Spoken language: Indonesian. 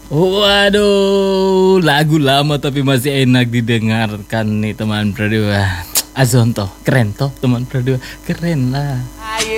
Waduh, lagu lama tapi masih enak didengarkan nih teman berdua. Azonto, keren toh teman berdua, keren lah.